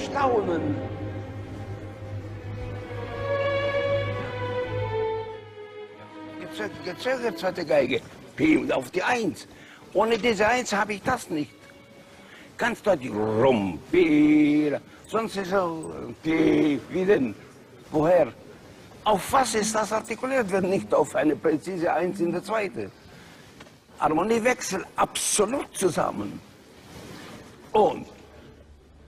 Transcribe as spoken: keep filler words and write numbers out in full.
staunen. Gezögert, gezögert, zweite Geige. P und auf die Eins. Ohne diese Eins habe ich das nicht. Ganz deutlich rum, P, sonst ist so P, wie denn? Woher? Auf was ist das artikuliert, wenn nicht auf eine präzise Eins in der zweite? Harmoniewechsel absolut zusammen. Und